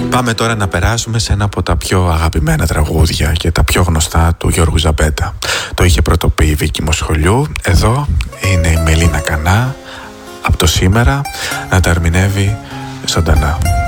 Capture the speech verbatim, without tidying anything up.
Πάμε τώρα να περάσουμε σε ένα από τα πιο αγαπημένα τραγούδια και τα πιο γνωστά του Γιώργου Ζαμπέτα. Το είχε πρωτοποιεί η Βίκη Μοσχολιού. Εδώ είναι η Μελίνα Κανά από το Σήμερα να τα ερμηνεύει ζωντανά.